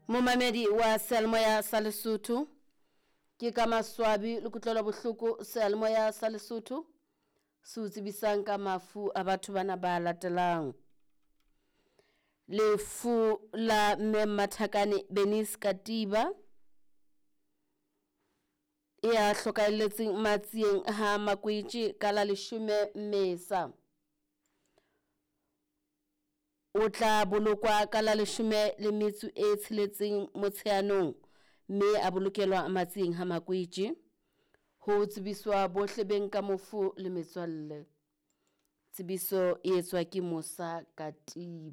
Momamedi wa Sealemoya sa Lesotho ke ka maswabi le kutlwela bohloko Sealemoya sa Lesotho se utsibisang ka mafu a batho bana ba latelang. Lefu la Mme Mathakane Bernice Katiba ya hlokahelletseng matsieng ha Makwetje ka la 10 Mmesa. O tla bolokwa ka la 16 Motsheanong mme a bolokelwa matsieng ha Makwetje ho tsebiswa bohle beng ka mofu le metswalle. Tsebiso e etswa ke Musa Katiba.